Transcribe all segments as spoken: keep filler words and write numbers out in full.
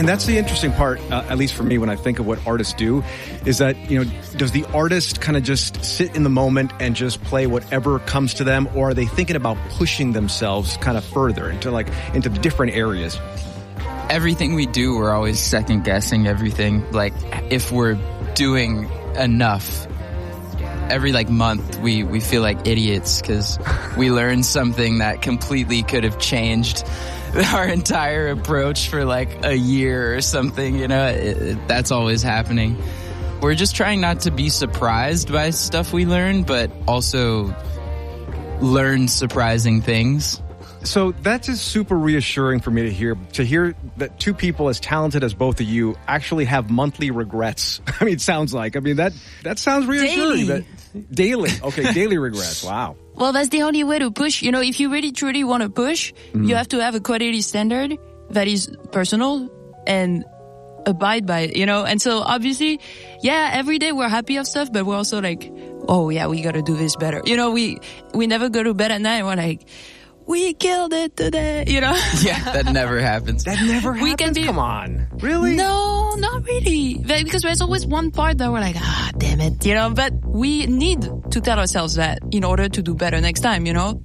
And that's the interesting part, uh, at least for me, when I think of what artists do, is that, you know, does the artist kind of just sit in the moment and just play whatever comes to them, or are they thinking about pushing themselves kind of further into like into different areas? Everything we do, we're always second guessing everything. Like if we're doing enough, every like month we, we feel like idiots because we learn something that completely could have changed our entire approach for like a year or something, you know. It, it, that's always happening. We're just trying not to be surprised by stuff we learn, but also learn surprising things. So that's just super reassuring for me to hear, to hear that two people as talented as both of you actually have monthly regrets. I mean, it sounds like, I mean, that, that sounds reassuring. Daily. That, daily. Okay, daily regrets. Wow. Well, that's the only way to push. You know, if you really truly want to push, mm. you have to have a quality standard that is personal and abide by it, you know? And so obviously, yeah, every day we're happy of stuff, but we're also like, oh yeah, we got to do this better. You know, we, we never go to bed at night and we're like, we killed it today, you know? Yeah, that never happens. That never happens? We can be, Come on. Really? No, not really. Because there's always one part that we're like, ah, damn it, you know? But we need to tell ourselves that in order to do better next time, you know?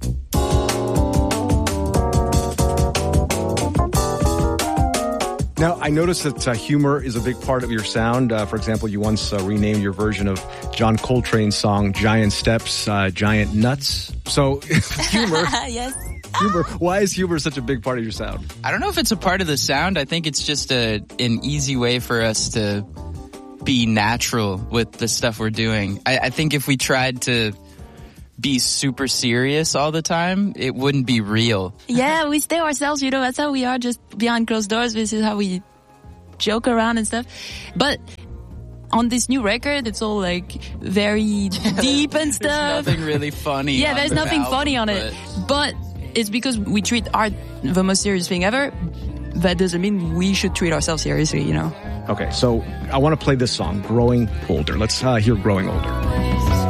Now, I noticed that uh, humor is a big part of your sound. Uh, for example, you once uh, renamed your version of John Coltrane's song Giant Steps, uh, Giant Nuts. So, humor. Yes. Humor. Why is humor such a big part of your sound? I don't know if it's a part of the sound. I think it's just a an easy way for us to be natural with the stuff we're doing. I, I think if we tried to be super serious all the time, it wouldn't be real. Yeah, we stay ourselves, you know, that's how we are, just behind closed doors. This is how we joke around and stuff. But on this new record, it's all like very deep and stuff. There's nothing really funny. Yeah, on there's the nothing album, funny on it. But it's because we treat art the most serious thing ever. That doesn't mean we should treat ourselves seriously, you know. Okay, so I want to play this song, Growing Older. Let's uh, hear Growing Older.